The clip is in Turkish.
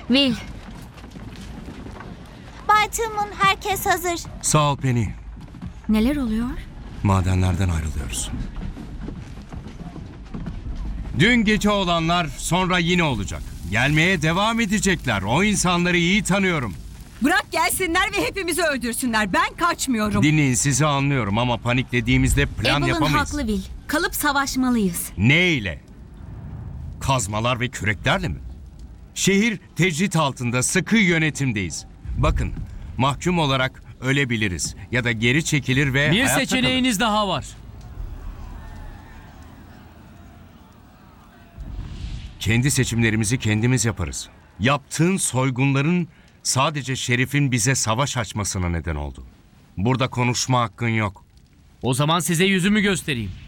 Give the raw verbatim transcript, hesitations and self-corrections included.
Will. Bay Tillman, herkes hazır. Sağ ol Penny. Neler oluyor? Madenlerden ayrılıyoruz. Dün gece olanlar sonra yine olacak. Gelmeye devam edecekler. O insanları iyi tanıyorum. Bırak gelsinler ve hepimizi öldürsünler. Ben kaçmıyorum. Dinleyin, sizi anlıyorum ama paniklediğimizde plan Evelyn yapamayız. haklı Will. Kalıp savaşmalıyız. Ne ile? Kazmalar ve küreklerle mi? Şehir tecrit altında, sıkı yönetimdeyiz. Bakın, mahkum olarak ölebiliriz ya da geri çekilir ve Bir hayatta seçeneğiniz daha var. kendi seçimlerimizi kendimiz yaparız. Yaptığın soygunların sadece Şerif'in bize savaş açmasına neden oldu. Burada konuşma hakkın yok. O zaman size yüzümü göstereyim.